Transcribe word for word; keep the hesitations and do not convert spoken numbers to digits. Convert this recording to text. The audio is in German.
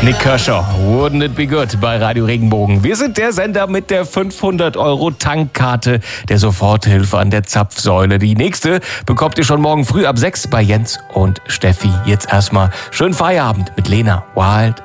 Nick Kershaw, Wouldn't It Be Good bei Radio Regenbogen. Wir sind der Sender mit der fünfhundert Euro Tankkarte der Soforthilfe an der Zapfsäule. Die nächste bekommt ihr schon morgen früh ab sechs bei Jens und Steffi. Jetzt erstmal schönen Feierabend mit Lena Wild.